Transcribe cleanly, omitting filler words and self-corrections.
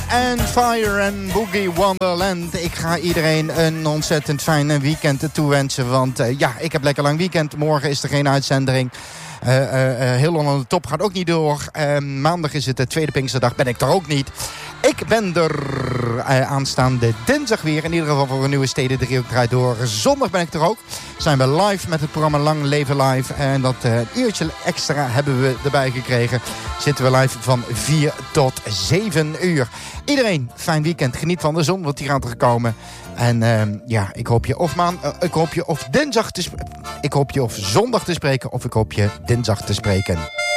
and Fire en Boogie Wonderland. Ik ga iedereen een ontzettend fijn weekend toewensen. Want ik heb lekker lang weekend. Morgen is er geen uitzending. Heel lang aan de top gaat ook niet door. Maandag is het de tweede Pinksterdag. Ben ik er ook niet. Ik ben er aanstaande dinsdag weer. In ieder geval voor een nieuwe Steden Driehoek draait door. Zondag ben ik er ook. Zijn we live met het programma Lang Leven Live. En dat uurtje extra hebben we erbij gekregen. Zitten we live van 4 tot 7 uur. Iedereen, fijn weekend. Geniet van de zon, want die gaat er komen. En ik hoop je of dinsdag te ik hoop je of zondag te spreken, of ik hoop je dinsdag te spreken.